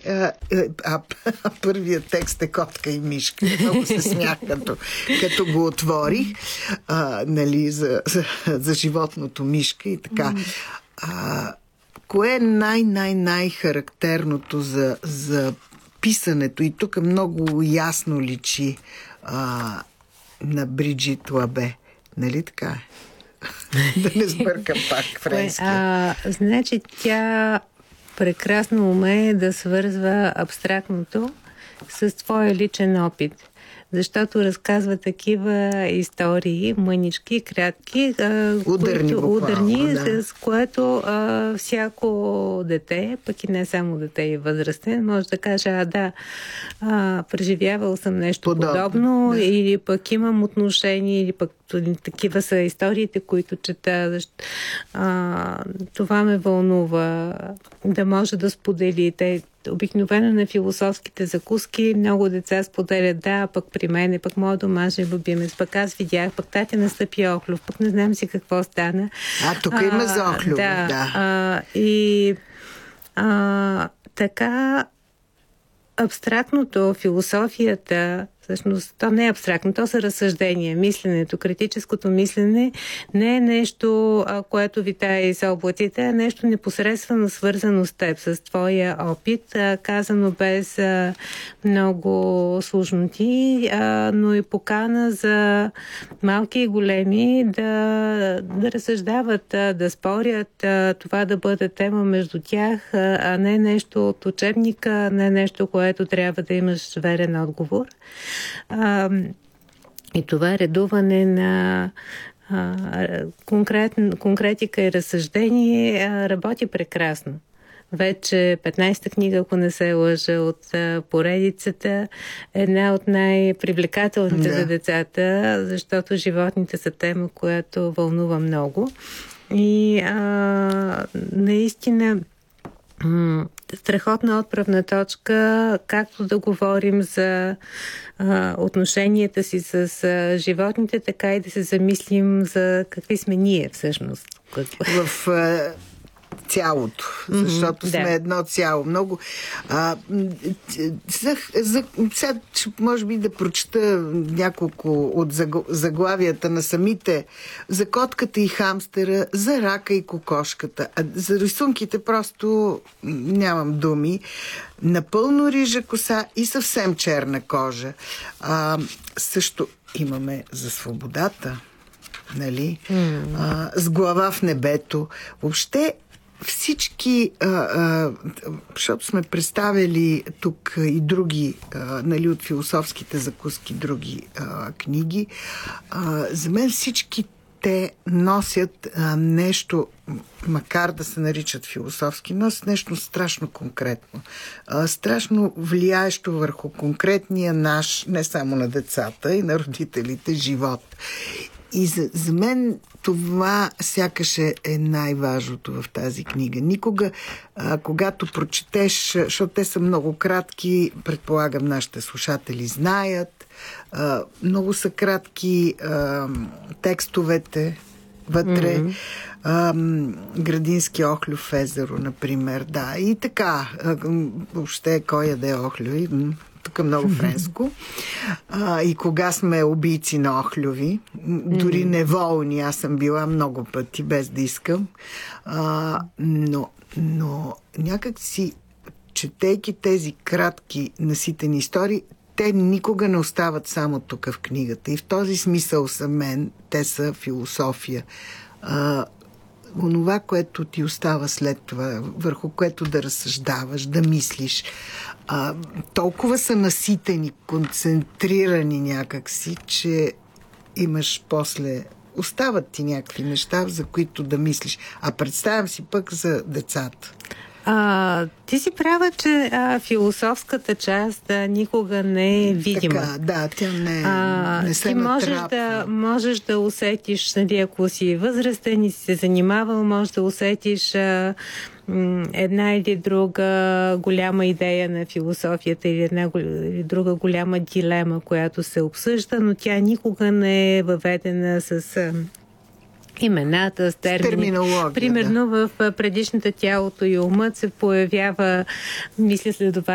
Първият текст е котка и мишка. Много се смях, като го отворих, нали, за животното мишка и така. Кое е най-характерното за писането? И тук много ясно личи на Бриджит Лабе. Нали така е? Да не сбъркам пак френски. Значи тя прекрасно умее да свързва абстрактното с твоя личен опит. Защото разказва такива истории, мънички, кратки, ударни, да. с което всяко дете, пък и не само дете и възрастен, може да каже, преживявал съм нещо подобно да. Или пък имам отношение, или пък такива са историите, които чета. Това ме вълнува да може да сподели. Обикновено на философските закуски много деца споделят, пък при мен, пък моят домашен любимец, пък аз видях, пък татя настъпи Охлюв, пък не знам си какво стана. Тук има за Охлюв, да. Така абстрактното, философията, всъщност, то не е абстрактно, то са разсъждения. Мисленето, критическото мислене не е нещо, което витае из облаците, а нещо непосредствено свързано с теб, с твоя опит, казано без много сложноти, но и покана за малки и големи да разсъждават, да спорят, това да бъде тема между тях, а не нещо от учебника, не нещо, което трябва да имаш верен отговор. И това редуване на конкретика и разсъждение работи прекрасно. Вече 15-та книга, ако не се лъжа, от поредицата, една от най-привлекателните за децата, защото животните са тема, която вълнува много. И наистина страхотна отправна точка, както да говорим за отношенията си с животните, така и да се замислим за какви сме ние всъщност. В цялото, защото сме едно цяло. Много. Сега, може би да прочета няколко от заглавията на самите, за котката и хамстера, за рака и кокошката. За рисунките просто нямам думи. Напълно рижа коса и съвсем черна кожа. Също имаме за свободата, нали? С глава в небето. Въобще всички, защото сме представили тук и други, нали, от философските закуски, други книги, за мен всички те носят нещо, макар да се наричат философски, носят нещо страшно конкретно. Страшно влияещо върху конкретния наш, не само на децата и на родителите, живот. И за мен това сякаш е най-важното в тази книга. Никога, когато прочетеш, защото те са много кратки, предполагам нашите слушатели знаят, много са кратки текстовете вътре. Градински Охлюв езеро, например. Да, и така. Въобще, кой яде Охлюви? Тук много френско. И кога сме убийци на охлюви, дори неволни, аз съм била много пъти, без да искам. Но някак си, четейки тези кратки наситени истории, те никога не остават само тук в книгата. И в този смисъл за мен те са философия. Онова, което ти остава след това, върху което да разсъждаваш, да мислиш, толкова са наситени, концентрирани някакси, че имаш после... Остават ти някакви неща, за които да мислиш. А представям си пък за децата. Ти си права, че философската част никога не е видима. Така, да, тя не се ти можеш да усетиш, нали, ако си възрастен и си се занимавал, можеш да усетиш една или друга голяма идея на философията или една или друга голяма дилема, която се обсъжда, но тя никога не е въведена с имената, с термини. Примерно в предишната Тялото и умът се появява, мисля, следователно